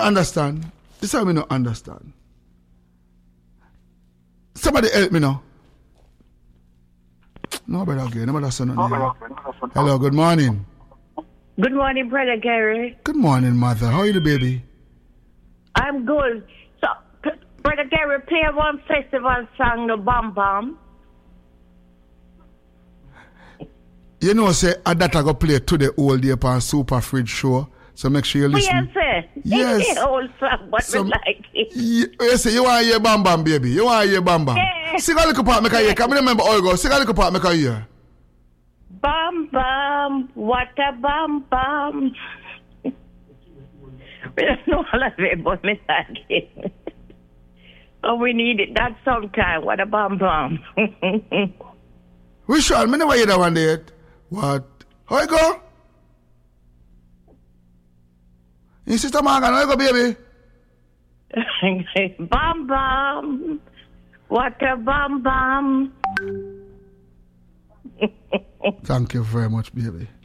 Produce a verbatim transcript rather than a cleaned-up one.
understand. This is how me not understand. Somebody help me now. No, brother, again. No, brother, son. Hello, good morning. Good morning, Brother Gary. Good morning, mother. How are you, baby? I'm good. So, p- Brother Gary, play one festival song, the Bam Bam. You know, say, I that I go play today all day upon Super Fridge show. So make sure you listen. Yes, sir. Yes. It's the old song, but Some, we like it. You, you say, you want to hear Bam Bam, baby? You want to hear Bam Bam? Yeah. Sing a little part, make I hear. Can I remember all go? Sing a little part, make I hear. Bam Bam, what a Bam Bam. We don't know all of it, but we like it. Oh, we need it that sometime. What a Bam Bam. Which one? I never hear that one yet. What? How you go? Your sister Morgan, how you go, baby? Bam Bam, what a Bam Bam. Thank you very much, baby.